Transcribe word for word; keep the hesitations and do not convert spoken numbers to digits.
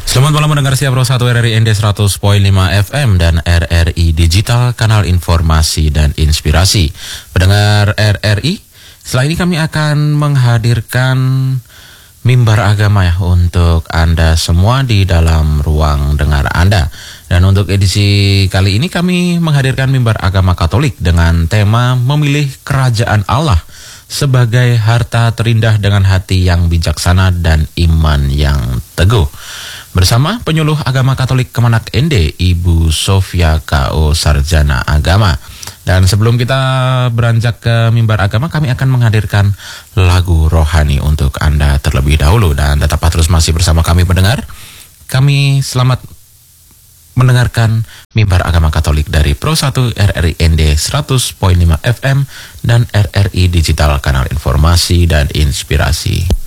Selamat malam mendengar siap Pro satu R R I N D seratus koma lima F M dan R R I Digital, kanal informasi dan inspirasi. Pendengar R R I, setelah ini kami akan menghadirkan mimbar agama ya untuk Anda semua di dalam ruang dengar Anda. Dan untuk edisi kali ini kami menghadirkan mimbar agama Katolik dengan tema memilih kerajaan Allah sebagai harta terindah dengan hati yang bijaksana dan iman yang teguh. Bersama penyuluh agama Katolik Kemenak N D, Ibu Sofia K O Sarjana Agama. Dan sebelum kita beranjak ke mimbar agama, kami akan menghadirkan lagu rohani untuk Anda terlebih dahulu. Dan tetap terus masih bersama kami pendengar. Kami selamat mendengarkan mimbar agama Katolik dari Pro satu R R I N D seratus koma lima F M dan R R I Digital, kanal informasi dan inspirasi.